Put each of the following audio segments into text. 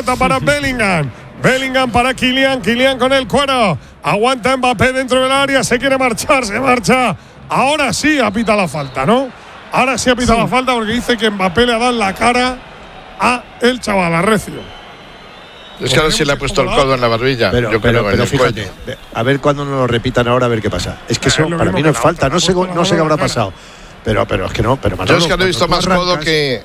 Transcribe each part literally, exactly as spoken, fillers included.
pelota para Bellingham. Bellingham para Kylian. Kylian con el cuero. Aguanta Mbappé dentro del área. Se quiere marchar, se marcha. Ahora sí apita la falta, ¿no? Ahora sí apita sí. la falta porque dice que Mbappé le ha dado en la cara a el chaval, a Recio. Es que ahora sí le ha puesto el codo en la barbilla. Pero, Yo pero, creo pero en fíjate, cuello. a ver cuándo nos lo repitan ahora, a ver qué pasa. Es que eso eh, para mí no es falta, no sé, no sé qué habrá cara. pasado. Pero, pero es que no. Pero Manolo, Yo es que no he visto más arrancas, codo que.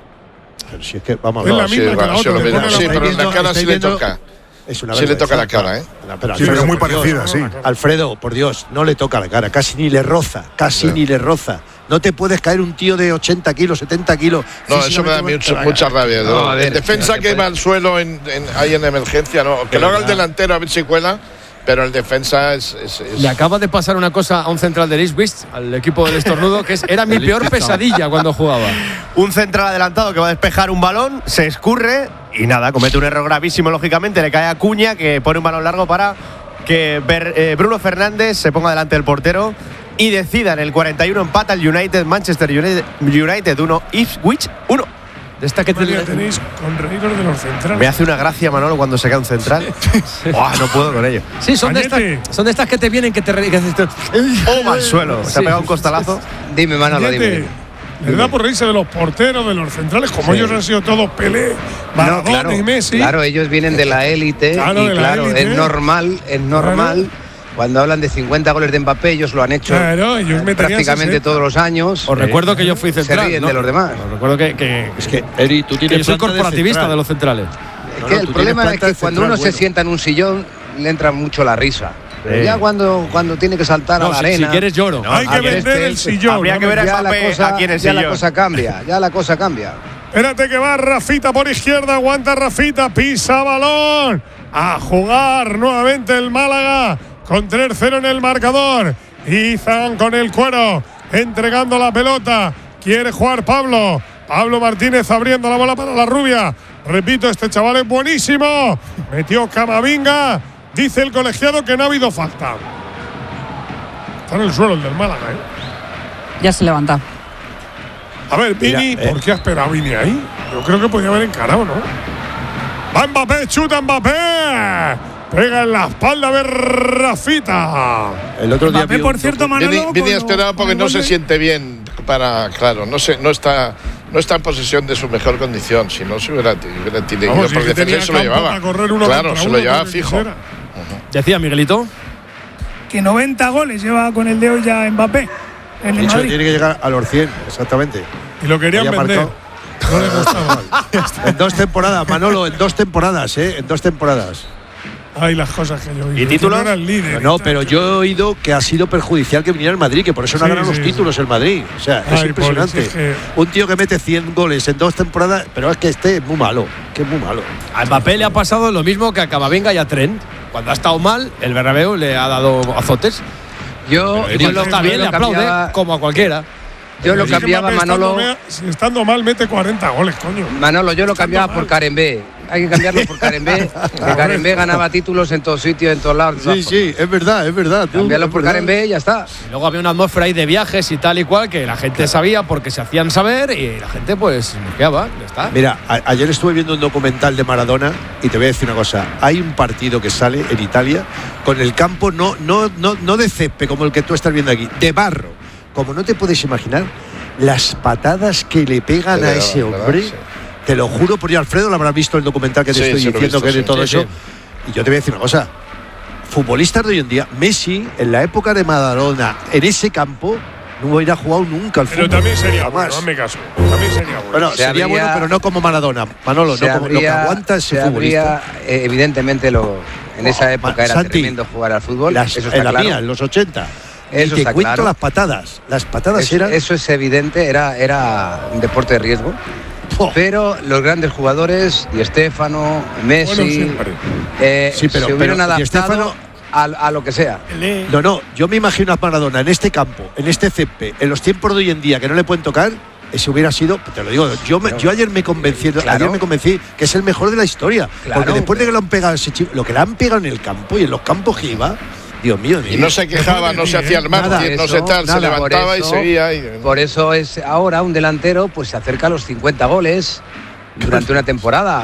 Pero si es que vamos a es ver. la misma sí, que la otra. Sí, la sí pero en la cara sí le toca. Es una sí le toca la cara, ¿eh? Pero sí, pero es muy Dios, parecida, sí. Alfredo, por Dios, no le toca la cara, casi ni le roza, casi sí. ni le roza. No te puedes caer un tío de ochenta kilos, setenta kilos. No, eso me da mucho, mucha rabia. No, no, ver, en defensa que va al suelo en, en, ahí en emergencia, no, que lo haga el delantero a ver si cuela. Pero el defensa es, es, es… Le acaba de pasar una cosa a un central del Ipswich, al equipo del estornudo, que es, era mi peor pesadilla cuando jugaba. Un central adelantado que va a despejar un balón, se escurre y nada, comete un error gravísimo, lógicamente. Le cae a Acuña, que pone un balón largo para que Ber, eh, Bruno Fernández se ponga delante del portero y decida en el cuarenta y uno, empata el United, Manchester United, United uno, Ipswich uno. De esta que te tenéis con reíros de los centrales. Me hace una gracia, Manolo, cuando se cae un central. Sí. Oh, no puedo con ello. Sí, son de, estas, son de estas que te vienen que te reír. Oh, al suelo. Sí. Se ha pegado un costalazo. Dime, Manolo, dime. dime. Le da por reírse de los porteros, de los centrales, como sí. ellos han sido todos Pelé, Maradona no, claro, y Messi. Claro, ellos vienen de la élite claro, y claro, élite. es normal, es normal. Claro. Cuando hablan de cincuenta goles de Mbappé, ellos lo han hecho claro, ellos prácticamente todos los años. Os recuerdo que yo fui central. Se ríen ¿no? de los demás. Os recuerdo que, que es que Eri, tú tienes que yo soy corporativista de, de los centrales. Es que no, no, el problema es que cuando central, uno bueno. se sienta en un sillón le entra mucho la risa. Pero ya cuando, cuando tiene que saltar no, a la si, arena. Si quieres lloro. No, hay que vender este, el sillón. Habría que ver a ya Mbappé la cosa, aquí en el ya sillón. la cosa cambia, ya la cosa cambia. Espérate que va Rafita por izquierda, aguanta Rafita, pisa balón. A jugar nuevamente el Málaga con tres cero en el marcador. Izan con el cuero, entregando la pelota. Quiere jugar Pablo. Pablo Martínez abriendo la bola para la rubia. Repito, este chaval es buenísimo. Metió Camavinga. Dice el colegiado que no ha habido falta. Está en el suelo el del Málaga, ¿eh? Ya se levanta. A ver, Vini, Mira, eh. ¿por qué ha esperado Vini ahí? Yo creo que podía haber encarado, ¿no? Va Mbappé, chuta Mbappé. Pega en la espalda de Rafita. El otro día Mbappé, por cierto, Manolo. Vini ha esperado porque no se siente bien para, claro, no se, no está, no está en posesión de su mejor condición. Si no se hubiera, hubiera tenido Vamos, por si defender, se lo llevaba. Claro, se lo llevaba fijo. Uh-huh. Decía Miguelito que noventa goles lleva con el de hoy ya Mbappé. En de el hecho, Madrid. tiene que llegar a los cien, exactamente. Y lo querían vender. Marcado. No le gustaba. En dos temporadas, Manolo, en dos temporadas, ¿eh? En dos temporadas. Ay, las cosas que yo he oído. ¿Y títulos? No, líder, no, pero yo he oído que ha sido perjudicial que viniera el Madrid, que por eso no sí, ha ganado sí, los títulos sí. el Madrid. O sea, Ay, es impresionante. Poli, si es que… Un tío que mete cien goles en dos temporadas, pero es que este es muy malo, que es muy malo. A Mbappé le ha pasado lo mismo que a Camavinga y a Trent. Cuando ha estado mal, el Bernabéu le ha dado azotes. Yo, pero yo cuando lo, está bien, yo le lo aplaude, cambiaba, como a cualquiera. Yo lo cambiaba, Manolo. Estando, si estando mal, mete cuarenta goles, coño. Manolo, yo lo estando cambiaba mal. por Karembé. Hay que cambiarlo por Karembé. Que Karembé ganaba títulos en todos sitios, en todos lados. Sí, sí, es verdad, es verdad. Cambiarlo por Karembé y ya está. Y luego había una atmósfera ahí de viajes y tal y cual que la gente sabía porque se hacían saber y la gente pues bloqueaba, ya está. Mira, a, ayer estuve viendo un documental de Maradona y te voy a decir una cosa. Hay un partido que sale en Italia con el campo no, no, no, no de césped como el que tú estás viendo aquí, de barro. Como no te puedes imaginar las patadas que le pegan a ese hombre. Sí. Te lo juro por Dios, Alfredo, lo habrás visto el documental que te sí, estoy sí, diciendo visto, que es de todo sí, eso. Sí. Y yo te voy a decir una cosa. Futbolistas de hoy en día, Messi, en la época de Maradona, en ese campo, no hubiera jugado nunca al fútbol. Pero también sería bueno, no me caso. También sería bueno. Bueno, se sería habría, bueno, pero no como Maradona. Manolo, no como habría, lo que aguanta ese se futbolista. Habría, eh, evidentemente, lo, en oh, esa época era Santi, tremendo jugar al fútbol. Las, eso está en la claro. mía, en los ochenta. Eso y te está cuento claro. las patadas. Las patadas eso, eran… Eso es evidente, era, era un deporte de riesgo. Oh. Pero los grandes jugadores, Di Stéfano, Messi, bueno, eh, sí, pero, se hubieran pero, adaptado Stéfano, a, a lo que sea. No, no, yo me imagino a Maradona en este campo, en este césped, en los tiempos de hoy en día que no le pueden tocar. Ese hubiera sido, te lo digo, yo, me, yo ayer me convencí, claro. ayer me convencí que es el mejor de la historia. Claro, porque después de que lo han pegado ese chico, lo que le han pegado en el campo y en los campos que iba, Dios mío. Y no se quejaba, no se hacía el mártir, no se tal, nada, se levantaba eso, y seguía. Y… Por eso es ahora un delantero, pues se acerca a los cincuenta goles durante una temporada.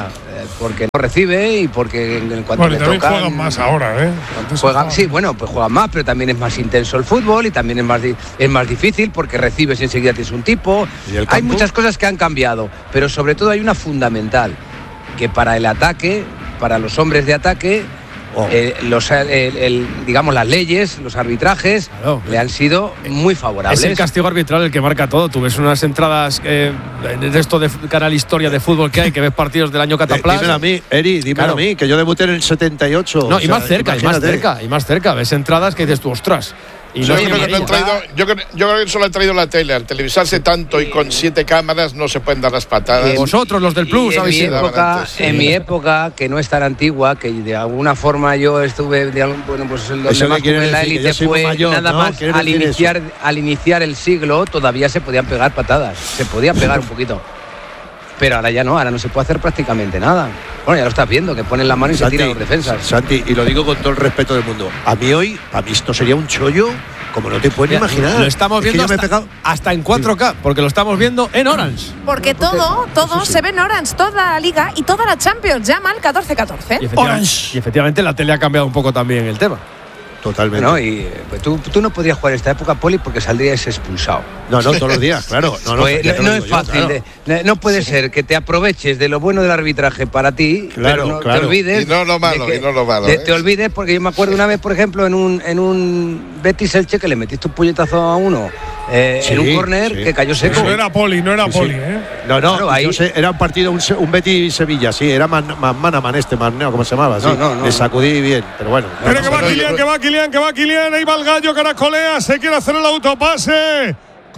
porque no recibe y porque en cuanto Bueno, le y también tocan, juegan más ahora, ¿eh? Antes Juegan, jugaban. sí, bueno, pues juegan más, pero también es más intenso el fútbol y también es más, di- es más difícil porque recibes y enseguida tienes un tipo. ¿Y el Hay campo? muchas cosas que han cambiado, pero sobre todo hay una fundamental, que para el ataque, para los hombres de ataque, Oh. eh, los, el- el- digamos, las leyes, los arbitrajes, Claro. le han sido muy favorables. Es el castigo arbitral el que marca todo. Tú ves unas entradas eh, de esto de canal Historia de fútbol que hay, que ves partidos del año Eh, Cataplas. dímelo a mí, Eri, dímelo Claro. a mí, que yo debuté en el setenta y ocho. No, o y sea, más cerca, y más imagínate. cerca, y más cerca. Ves entradas que dices tú, ostras. Y Yo no es creo, que no amarilla. han traído, yo, creo, yo creo que solo han traído la tele. Al televisarse tanto y con siete cámaras no se pueden dar las patadas. Vosotros, los del Plus, Y en habéis mi sido. época, antes, sí. en mi época, que no es tan antigua, que de alguna forma yo estuve, de algún- bueno, pues el donde Eso más que quiere jugué en la decir que élite yo soy muy fue mayor, nada ¿no? más ¿Quieres al decir iniciar, al iniciar el siglo, todavía se podían pegar patadas, se podía pegar un poquito. Pero ahora ya no, ahora no se puede hacer prácticamente nada. Bueno, ya lo estás viendo, que ponen la mano y se tiran los defensas. Santi, y lo digo con todo el respeto del mundo. A mí hoy, a mí esto sería un chollo como no te puedes Ya, imaginar. Lo estamos Es que viendo yo me he hasta, pegado- hasta en cuatro K, porque lo estamos viendo en Orange. Porque todo, todo se ve en Orange, toda la Liga y toda la Champions. Llama al catorce catorce. Y efectivamente, y efectivamente la tele ha cambiado un poco también el tema. Totalmente. ¿No? Y eh, pues tú, tú no podías jugar esta época, Poli, porque saldrías expulsado. No, no, todos los días, claro. No, no, Pues ya te no lo es digo yo, fácil. claro. de- no puede ser que te aproveches de lo bueno del arbitraje para ti, Claro, pero no claro. te olvides. Y no lo malo, de y no lo malo, de- ¿eh? Te olvides, porque yo me acuerdo una vez, por ejemplo, en un, en un Betis Elche que le metiste un puñetazo a uno eh, Sí, en un córner sí. que cayó seco. No era Poli, no era Sí, sí. Poli, ¿eh? No, no, Claro, ahí- yo sé, era un partido, un, se- un Betis-Sevilla, sí, era man, man, man a man este, man, no, ¿cómo se llamaba? Sí, No, no, no, le no. sacudí bien, pero bueno. no Pero que pasa va nada. Kylian, que va Kylian, que va Kylian. Ahí va el gallo, caracolea, se quiere hacer el autopase.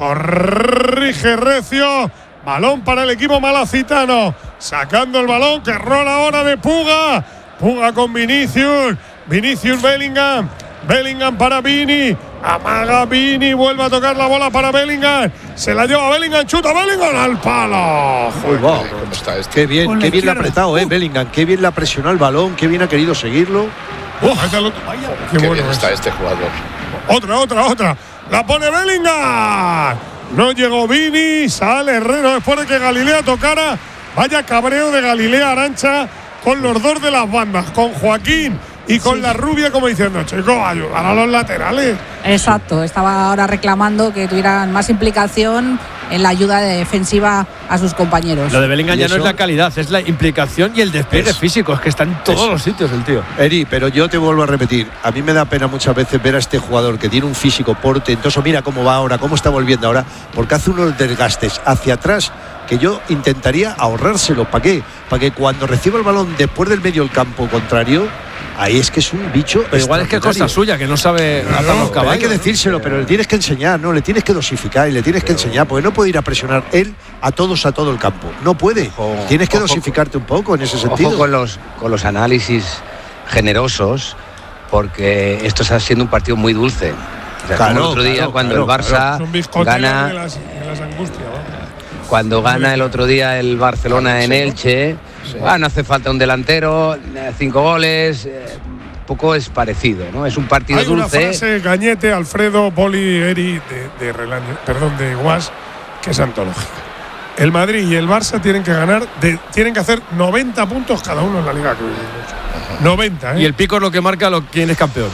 Corrige Recio. Balón para el equipo malacitano. Sacando el balón, que rola ahora de Puga. Puga con Vinicius. Vinicius Bellingham. Bellingham para Vini. Amaga Vini. Vuelve a tocar la bola para Bellingham. Se la lleva Bellingham. Chuta Bellingham al palo. Uy, va. ¿Cómo está este? Qué bien, Con la qué bien le ha izquierda. apretado, eh, Bellingham, qué bien le ha presionado el balón, qué bien ha querido seguirlo. Uf, este lo- Vaya, qué Qué bueno bien es. está este jugador. Otra, otra, otra. La pone Bellingham. No llegó Vini. Sale Herrero después de que Galilea tocara. Vaya cabreo de Galilea Arancha con los dos de las bandas. Con Joaquín y con la rubia como diciendo, chicos, ayudar a los laterales. Exacto, estaba ahora reclamando que tuvieran más implicación en la ayuda defensiva a sus compañeros. Lo de Bellingham ¿Y ya no eso? es la calidad, es la implicación y el despliegue Es- físico. Es que está en todos es- los sitios el tío. Eri, pero yo te vuelvo a repetir, a mí me da pena muchas veces ver a este jugador que tiene un físico portentoso, mira cómo va ahora, cómo está volviendo ahora, porque hace unos desgastes hacia atrás que yo intentaría ahorrárselo. ¿Para qué? Para que cuando reciba el balón después del medio del campo contrario, ahí es que es un bicho. Pero igual es que es cosa extraordinario. suya, que no sabe atar los Pero hay caballos. que decírselo, pero le tienes que enseñar, ¿no? Le tienes que dosificar y le tienes que enseñar, porque no puede ir a presionar él a todos a todo el campo. No puede. Ojo, tienes que ojo. dosificarte un poco en ese sentido. Ojo con los, con los análisis generosos, porque esto está siendo un partido muy dulce. O sea, Claro, como el otro día, claro, cuando claro, el Barça Son bizcoteros gana, de las, de las angustias. ¿no? cuando gana el otro día el Barcelona en Elche, ah, no hace falta un delantero, eh, cinco goles, eh, poco es parecido, ¿no? Es un partido Hay una dulce. frase, Gañete, Alfredo, Poli, Eri, de, de Relaño, perdón, de Guas, que es antológica. El Madrid y el Barça tienen que ganar, de- tienen que hacer noventa puntos cada uno en la liga. que- noventa, ¿eh? Y el pico es lo que marca lo, quién es campeón.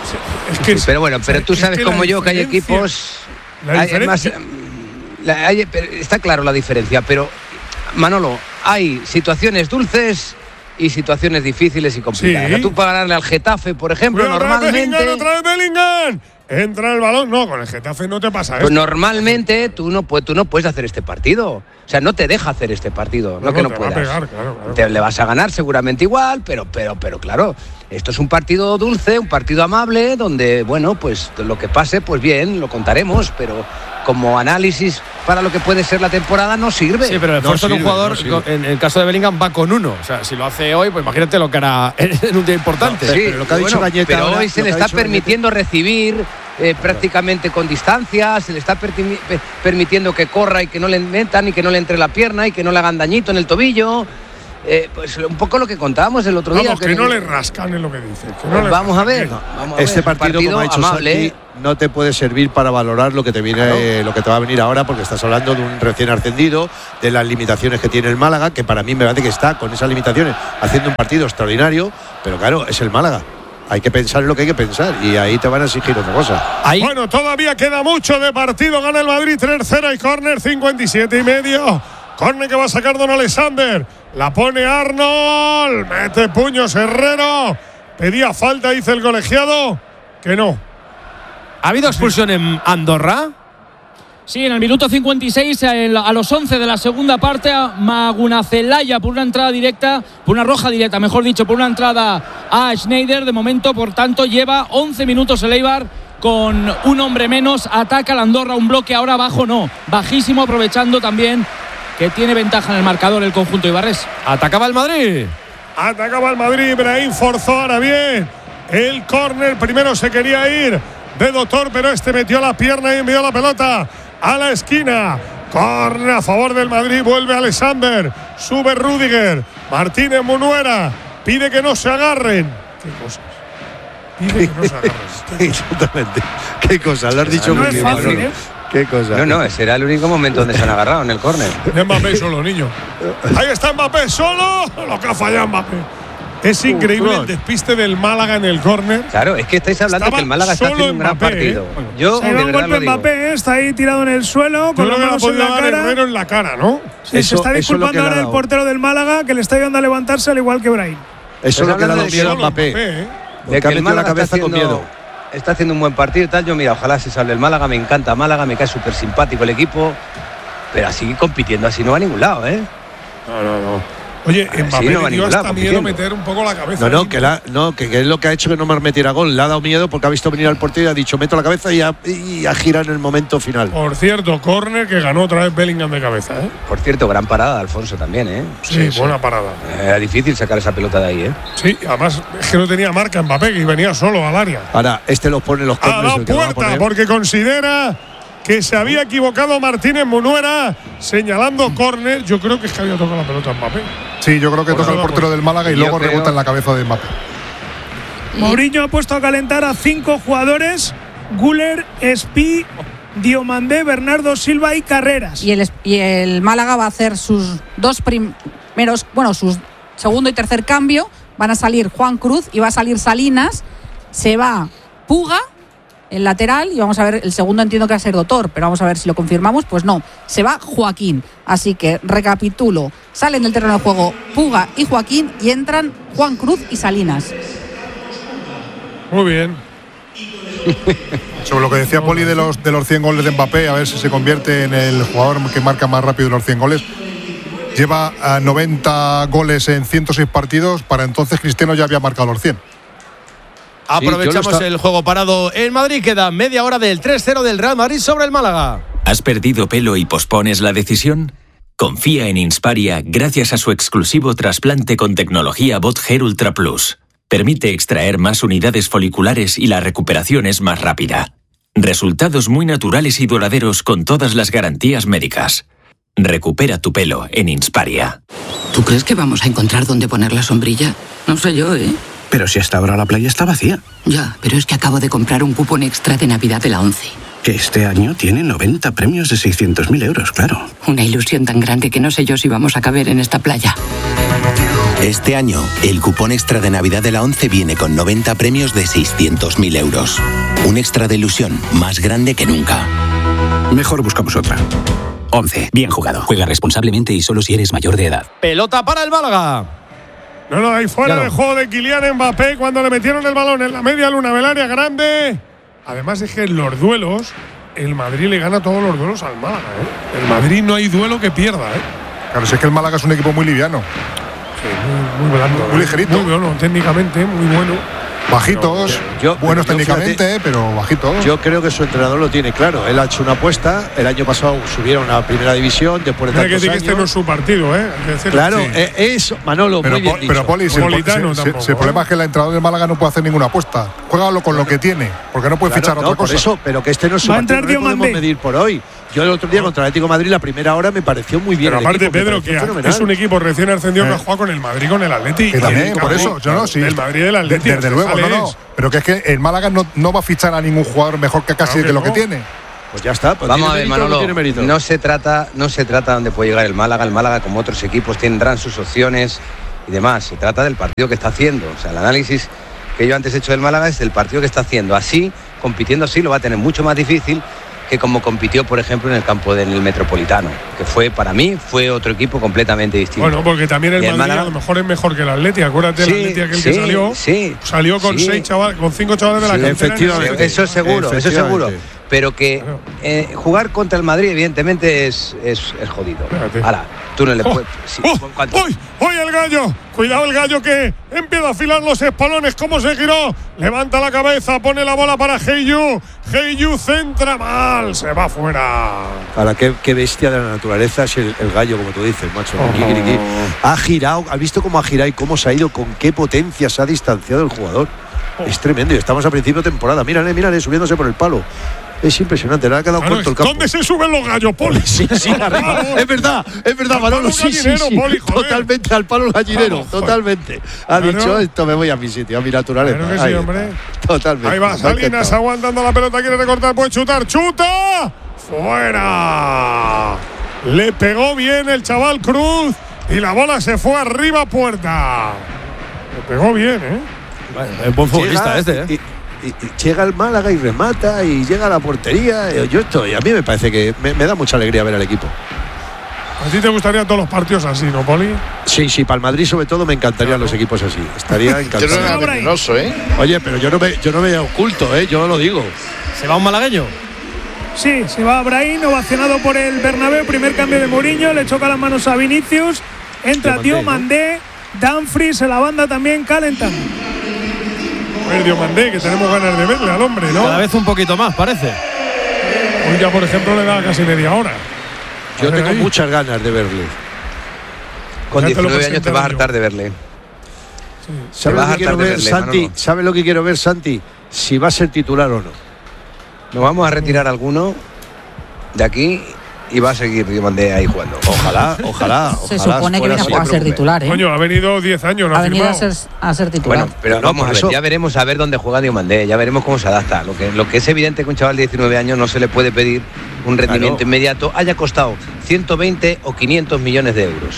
es que es- Pero bueno, pero es tú que sabes la como yo que hay diferencia- equipos. La hay- diferencia. más, la- hay- pero está claro la diferencia, pero Manolo, hay situaciones dulces y situaciones difíciles y complicadas. Sí. Tú para ganarle al Getafe, por ejemplo, Cuidado, otra vez normalmente. Bellingham, otra vez Bellingham. Entra el balón. No, con el Getafe no te pasa Pues esto. normalmente tú no, puedes, tú no puedes hacer este partido. O sea, no te deja hacer este partido. No, No, que no te va a puedas. pegar, claro, claro. Te le vas a ganar seguramente igual, pero, pero, pero claro, esto es un partido dulce, un partido amable, donde, bueno, pues lo que pase, pues bien, lo contaremos, pero como análisis para lo que puede ser la temporada no sirve. Sí, pero el No esfuerzo de un sirve, jugador, no sirve. en el caso de Bellingham, va con uno. O sea, si lo hace hoy, pues imagínate lo que hará en un día importante. Sí, pero lo que ha dicho bueno, Gañeta pero ahora, hoy se lo le que ha está dicho Gañeta- permitiendo recibir eh, prácticamente con distancia, se le está pertimi- pe- permitiendo que corra y que no le metan y que no le entre la pierna y que no le hagan dañito en el tobillo. Eh, pues un poco lo que contábamos el otro día. Vamos, que no le rascan, es lo que dice. que no le Vamos a rascan. ver. Que- Vamos a Este ver, es un partido, como ha dicho amable. Santi, no te puede servir para valorar lo que te viene, claro. eh, lo que te va a venir ahora, porque estás hablando de un recién ascendido, de las limitaciones que tiene el Málaga, que para mí me parece que está con esas limitaciones haciendo un partido extraordinario, pero claro, es el Málaga. Hay que pensar en lo que hay que pensar y ahí te van a exigir otra cosa. Ahí. Bueno, todavía queda mucho de partido. Gana el Madrid tres cero y córner cincuenta y siete y medio. Córner que va a sacar Don Alexander. La pone Arnold. Mete puños Herrero. Pedía falta, dice el colegiado. Que no. ¿Ha habido expulsión en Andorra? Sí, en el minuto cincuenta y seis, a los once de la segunda parte, Magunacelaya por una entrada directa, por una roja directa, mejor dicho, por una entrada a Schneider. De momento, por tanto, lleva once minutos el Eibar con un hombre menos. Ataca el Andorra, un bloque ahora bajo, no, bajísimo, aprovechando también que tiene ventaja en el marcador el conjunto ibarrés. Atacaba el Madrid. Atacaba el Madrid, Ibrahim forzó ahora bien el córner. Primero se quería ir de Doctor, pero este metió la pierna y envió la pelota a la esquina. Córner a favor del Madrid. Vuelve Alexander. Sube Rüdiger. Martínez Munuera pide que no se agarren. ¿Qué cosas? Pide que no se agarren. Exactamente. ¿Qué cosas? Lo has dicho no muy es bien. fácil, ¿eh? ¿Qué cosa? No, no, ese era el único momento donde se han agarrado en el córner. Mbappé solo, niño. Ahí está Mbappé solo. Lo que ha fallado Mbappé. Es increíble el despiste del Málaga en el córner. Claro, es que estáis hablando Estaba que el Málaga está haciendo un gran Mbappé, partido. ¿eh? Yo, se de va un golpe Mbappé, está ahí tirado en el suelo, con las manos en la cara. Herrero en la cara, ¿no? Sí, eso, se está disculpando ahora el portero del Málaga, que le está ayudando a levantarse al igual que Brahim. Eso es lo que le ha dado miedo a Mbappé. ¿eh? De que el Málaga la cabeza haciendo, con miedo. Está haciendo un buen partido y tal. Yo, mira, ojalá se salve el Málaga. Me encanta Málaga, me cae súper simpático el equipo. Pero así compitiendo, así no va a ningún lado, ¿eh? No, no, no. Oye, Mbappé sí, no le dio hasta miedo meter un poco la cabeza. No, no, que, la, no que, que es lo que ha hecho que no me metiera gol. Le ha dado miedo porque ha visto venir al portero y ha dicho, meto la cabeza y ha, y ha girado en el momento final. Por cierto, córner que ganó otra vez Bellingham de cabeza, ¿eh? Por cierto, gran parada de Alfonso también, ¿eh? Sí, sí buena sí. parada. Era difícil sacar esa pelota de ahí, ¿eh? Sí, además es que no tenía marca Mbappé, que venía solo al área. Ahora, este los pone los córneres. Ha dado puerta porque considera que se había equivocado Martínez Munuera señalando córner. Yo creo que es que había tocado la pelota Mbappé. Sí, yo creo que toca el portero del Málaga y yo luego creo... rebota en la cabeza de Mbappé. Mourinho ha puesto a calentar a cinco jugadores: Güler, Espí, Diomandé, Bernardo Silva y Carreras. Y el, y el Málaga va a hacer sus dos primeros, bueno, sus segundo y tercer cambio. Van a salir Juan Cruz y va a salir Salinas. Se va Puga, el lateral, y vamos a ver, el segundo entiendo que va a ser Doctor, pero vamos a ver si lo confirmamos. Pues no, se va Joaquín. Así que recapitulo, salen del terreno de juego Puga y Joaquín y entran Juan Cruz y Salinas. Muy bien. Sobre lo que decía Poli de los, de los cien goles de Mbappé, a ver si se convierte en el jugador que marca más rápido los cien goles. Lleva a noventa goles en ciento seis partidos, para entonces Cristiano ya había marcado los cien. Aprovechamos sí, está... el juego parado en Madrid. Queda media hora del tres cero del Real Madrid sobre el Málaga. ¿Has perdido pelo y pospones la decisión? Confía en Insparia gracias a su exclusivo trasplante con tecnología Bot Hair Ultra Plus. Permite extraer más unidades foliculares y la recuperación es más rápida. Resultados muy naturales y duraderos con todas las garantías médicas. Recupera tu pelo en Insparia. ¿Tú crees que vamos a encontrar dónde poner la sombrilla? No sé yo, ¿eh? Pero si hasta ahora la playa está vacía. Ya, pero es que acabo de comprar un cupón extra de Navidad de la ONCE. Que este año tiene noventa premios de seiscientos mil euros, claro. Una ilusión tan grande que no sé yo si vamos a caber en esta playa. Este año, el cupón extra de Navidad de la ONCE viene con noventa premios de seiscientos mil euros. Un extra de ilusión más grande que nunca. Mejor buscamos otra. ONCE, bien jugado. Juega responsablemente y solo si eres mayor de edad. Pelota para el Málaga. No, no, ahí fuera claro. de juego de Kylian Mbappé cuando le metieron el balón en la media luna del área grande. Además es que en los duelos, el Madrid le gana todos los duelos al Málaga, ¿eh? El Madrid no hay duelo que pierda, ¿eh? Claro, si es que el Málaga es un equipo muy liviano. Sí, muy, muy blando. Muy, muy ligerito. Muy bueno, técnicamente, muy bueno. Bajitos, yo, buenos yo, técnicamente, fíjate, pero bajitos. Yo creo que su entrenador lo tiene claro. Él ha hecho una apuesta. El año pasado subieron a primera división después de tantos que años. Que este no es su partido, ¿eh? Claro, sí. eh, eso, Manolo, pero, muy bien Pero, dicho. Poli, si, el, si, si, si el problema es que el entrenador del Málaga no puede hacer ninguna apuesta. Juégalo con lo que tiene, porque no puede claro, fichar no, otra por cosa. Eso, pero que este no es su partido, no le podemos medir por hoy. Yo el otro día contra el Atlético de Madrid, la primera hora me pareció muy bien. Pero el aparte, equipo, Pedro, que fenomenal. es un equipo recién ascendido Eh. que ha jugado con el Madrid, con el Atlético. Que también, por eso, yo no, sí. El Madrid y el Atlético. Desde luego, no, no. Pero que es que el Málaga no, no va a fichar a ningún jugador mejor que casi Claro que de lo que no. tiene. Pues ya está. Pues Vamos a ¿tiene ver, mérito o no Manolo, tiene mérito? no se trata, no se trata de dónde puede llegar el Málaga. El Málaga, como otros equipos, tendrán sus opciones y demás. Se trata del partido que está haciendo. O sea, el análisis que yo antes he hecho del Málaga es del partido que está haciendo. Así, compitiendo así, lo va a tener mucho más difícil que como compitió, por ejemplo, en el campo del Metropolitano, que fue, para mí, fue otro equipo completamente distinto. Bueno, porque también el, Y el Madrid Málaga- a lo mejor es mejor que el Atlético. Acuérdate Sí, el Atlético aquel sí, que salió. sí, salió con sí. seis chavales, con cinco chavales de la Sí, cantera. efectivamente. Eso es seguro, eso es seguro. Efectivamente. Pero que eh, jugar contra el Madrid, evidentemente, es, es, es jodido. Ahora, tú no le Oh, puedes. sí, oh, ¿con cuánto? ¡Uy! ¡Uy, el gallo! Cuidado el gallo que empieza a afilar los espalones. ¿Cómo se giró? Levanta la cabeza, pone la bola para Heiyu. Heiyu centra mal, se va fuera. Ahora, qué, qué bestia de la naturaleza es el, el gallo, como tú dices, macho. Oh. Kikiriki. Ha girado, has visto cómo ha girado y cómo se ha ido, con qué potencia se ha distanciado el jugador. Oh. Es tremendo. Y estamos a principio de temporada. Mírale, mírale, subiéndose por el palo. Es impresionante, le ha quedado Claro, corto el campo. ¿dónde se suben los gallos, Poli? Sí, sí, arriba. Es verdad, es verdad, Al Manolo. palo Sí, sí, gallinero, sí. Poli, joder. Totalmente al palo gallinero, Vamos, joder. totalmente. Ha Claro. dicho esto, me voy a mi sitio, a mi naturaleza. Claro que sí, Ahí está. hombre. Totalmente. Ahí va, Me ha Salinas encantado. aguantando la pelota, quiere recortar, puede chutar, ¡chuta! ¡Fuera! Le pegó bien el chaval Cruz y la bola se fue arriba puerta. Le pegó bien, ¿eh? Bueno, es buen futbolista Llega este, ¿eh? Y, y- y llega el Málaga y remata y llega a la portería. Yo estoy, a mí me parece que me, me da mucha alegría ver al equipo. A ti te gustaría todos los partidos así, ¿no, Poli? Sí, sí, para el Madrid sobre todo me encantarían los equipos así. Estaría Yo no encantado. era venenoso, ¿eh? Oye, pero yo no me, yo no me oculto, ¿eh? Yo lo digo. ¿Se va un malagueño? Sí, se va Brahim, ovacionado por el Bernabéu. Primer cambio de Mourinho, le choca las manos a Vinicius. Entra Diomandé, Diomandé, Dumfries en la banda también calentando. El Diomandé, que tenemos ganas de verle al hombre, ¿no? Cada vez un poquito más, parece. Hoy ya, por ejemplo, le da casi media hora. Yo A ver tengo ahí. muchas ganas de verle. Con Ya te lo diecinueve años te vas a presentaron hartar de verle. ¿Sabes Te lo vas a que quiero hartar de ver, verle, Santi? Manolo. ¿Sabes lo que quiero ver, Santi? Si va a ser titular o no. Nos vamos a retirar alguno de aquí y va a seguir Diomandé ahí jugando. Ojalá, ojalá. Se ojalá supone que fuera viene a así. jugar a ser titular, ¿eh? Coño, ha venido diez años, no ha ha venido a ser, firmado. a ser titular. Bueno, pero No, vamos por a ver, eso. ya veremos a ver dónde juega Diomandé, ya veremos cómo se adapta. Lo que, lo que es evidente que un chaval de diecinueve años no se le puede pedir un rendimiento Claro. inmediato, haya costado ciento veinte o quinientos millones de euros.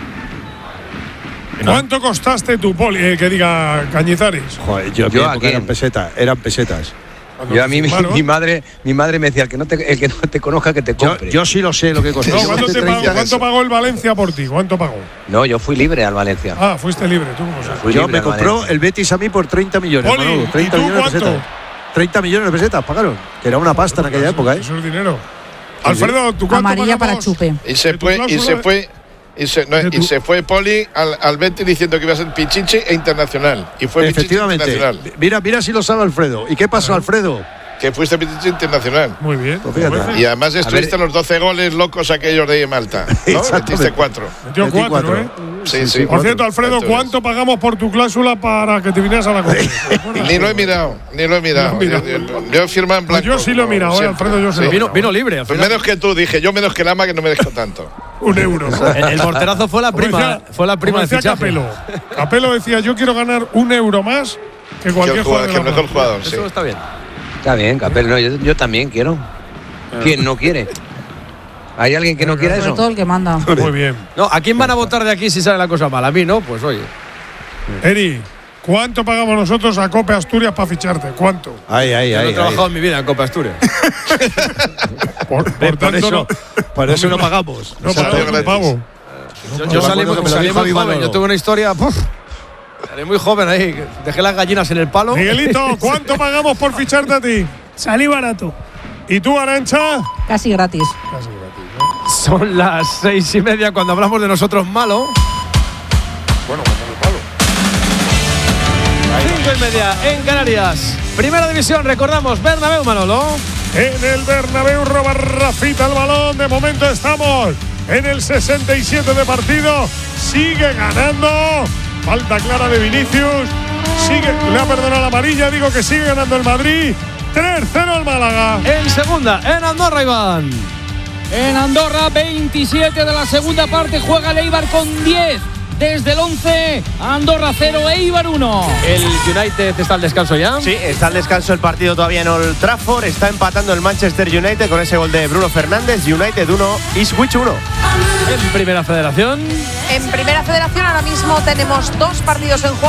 ¿Cuánto costaste tu Poli? Eh, que diga Cañizares. Joder, yo, en Yo mi a época quién? eran pesetas, eran pesetas. Cuando Yo a te mí mi, firmaron. mi madre, mi madre me decía el que no te, el que no te conozca que te Yo, compre. yo sí lo sé lo que costó. No, Yo ¿cuánto, costé te pagó, treinta. ¿Cuánto pagó el Valencia por ti? ¿Cuánto pagó? No, yo fui libre al Valencia. Ah, fuiste libre, tú. O sea. Fui Yo libre me al compró Valencia. el Betis a mí por treinta millones. Poli, Manolo, ¿y treinta tú millones de cuánto? pesetas. treinta millones de pesetas pagaron. Que era una pasta en aquella época, ¿eh? Eso es dinero. Alfredo, ¿tú cuánto Amarilla para pagamos? Chupe. Y se ¿De tu fue, y cláusula se de- fue, y se, no, de y tu- se fue Poli al, al Betis diciendo que iba a ser Pichichi e internacional. Y fue Pichichi Efectivamente. internacional. Mira, mira si lo sabe Alfredo. ¿Y qué pasó, Alfredo? Que fuiste Pichichi internacional. Muy bien. Pues fíjate. Y además estuviste ver. los doce goles locos aquellos de Malta. ¿No? Exactamente. Metiste cuatro. Metió Metí cuatro, cuatro. ¿eh? Sí, sí. Por cierto, Alfredo, Eso es. ¿cuánto pagamos por tu cláusula para que te vinieras a la copa? Ni lo he mirado, ni lo he mirado. Ni lo he Yo, mirado. yo- yo he firmado en Pues blanco. yo sí lo he como mirado, ¿eh, siempre. Alfredo, yo sí lo he Vino, mirado. vino libre. Al Pues final. menos que tú, dije yo menos que el ama que no merezco tanto. Un euro. El, el morterazo fue la Como prima, decía- fue la prima como de decía fichaje. Capello. Capello decía, yo quiero ganar un euro más que Que cualquier el, jugador, jugador. que el de la mejor jugador, sí. Eso está bien. Está bien, Capel, no, yo, yo también quiero. ¿Quién no quiere? ¿Hay alguien que no quiera Sobre eso? todo el que manda. Muy bien. No, ¿a quién van a votar de aquí si sale la cosa mal? A mí, ¿no? Pues oye. Eri, ¿cuánto pagamos nosotros a Cope Asturias para ficharte? ¿Cuánto? Ay, ay, Yo no ay. he ay. trabajado en mi vida en Copa Asturias. Por, por Por tanto, eso, no, por eso no pagamos. no Salió pagamos un gratis. pavo. Yo, Yo yo me salí, acuerdo muy- que me lo salí dijo muy mi joven. Manolo. Yo tuve una historia. ¡puf! Salí muy joven ahí. que Dejé las gallinas en el palo. Miguelito, ¿cuánto pagamos por ficharte a ti? Salí barato. ¿Y tú, Arancha? Casi gratis. Son las seis y media cuando hablamos de nosotros malo. Bueno, como el palo. Cinco y media en Canarias. Primera división, recordamos, Bernabéu, Manolo. En el Bernabéu roba Rafita el balón. De momento estamos en el sesenta y siete de partido. Sigue ganando. Falta clara de Vinicius. Sigue, le ha perdonado la amarilla. Digo que sigue ganando el Madrid. tres cero al Málaga. En segunda, en Andorra, Iván. en Andorra. Veintisiete de la segunda parte, juega el Eibar con diez. Desde el once, Andorra cero, Eibar uno. ¿El United está al descanso ya? Sí, está al descanso el partido todavía en Old Trafford. Está empatando el Manchester United con ese gol de Bruno Fernández. United uno, Ipswich uno. En Primera Federación. En Primera Federación ahora mismo tenemos dos partidos en juego.